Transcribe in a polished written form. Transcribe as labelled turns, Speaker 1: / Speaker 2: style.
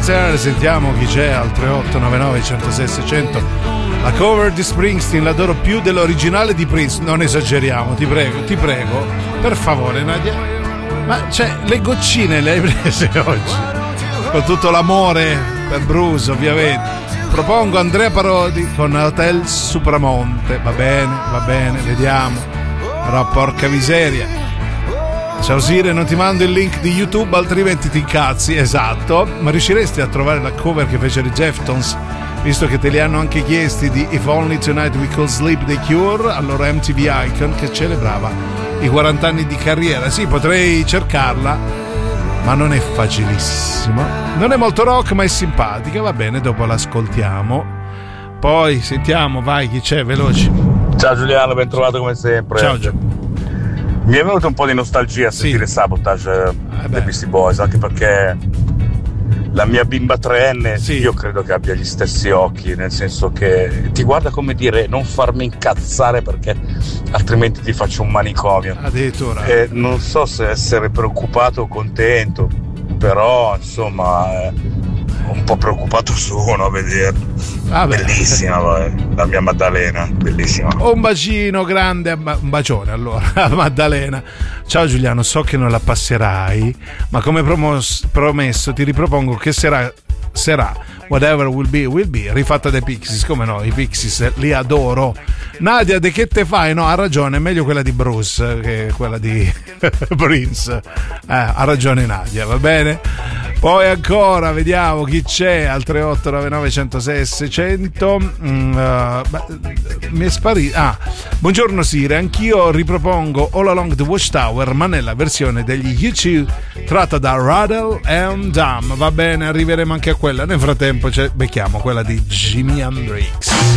Speaker 1: iniziare sentiamo chi c'è al 3899 106 600. La cover di Springsteen l'adoro più dell'originale di Prince. Non esageriamo, ti prego, per favore, Nadia. Ma cioè, le goccine le hai prese oggi con tutto l'amore per Bruce, ovviamente. Propongo Andrea Parodi con Hotel Supramonte. Va bene, vediamo. Però porca miseria. Ciao Sire, non ti mando il link di YouTube altrimenti ti incazzi. Esatto. Ma riusciresti a trovare la cover che fece i Deftones, visto che te li hanno anche chiesti, di If Only Tonight We Could Sleep The Cure, allora MTV Icon, che celebrava i 40 anni di carriera? Sì, potrei cercarla, ma non è facilissimo. Non è molto rock, ma è simpatica. Va bene, dopo l'ascoltiamo. Poi sentiamo, vai, chi c'è, veloci.
Speaker 2: Ciao Giuliano, ben trovato come sempre.
Speaker 1: Ciao Giuliano.
Speaker 2: Mi è venuto un po' di nostalgia a sentire Sabotage dei Beastie Boys, anche perché la mia bimba 3enne, io credo che abbia gli stessi occhi, nel senso che ti guarda come dire non farmi incazzare perché altrimenti ti faccio un manicomio.
Speaker 1: Addirittura.
Speaker 2: Non so se essere preoccupato o contento, però insomma un po' preoccupato sono a vederlo. Bellissima la mia Maddalena, bellissima.
Speaker 1: Un bacino grande, un bacione allora a Maddalena. Ciao Giuliano, so che non la passerai, ma come promesso ti ripropongo che sarà Whatever Will Be, rifatta dai Pixies. Come no, i Pixies li adoro. Nadia, de che te fai? No, ha ragione, è meglio quella di Bruce che quella di Prince. Ha ragione Nadia, va bene? Poi ancora vediamo chi c'è al 3899 106 600. Mi è sparito. Buongiorno Sire, anch'io ripropongo All Along the Watchtower, ma nella versione degli U2 tratta da Rattle and Dam. Va bene, arriveremo anche a quella. Nel frattempo becchiamo quella di Jimi Hendrix.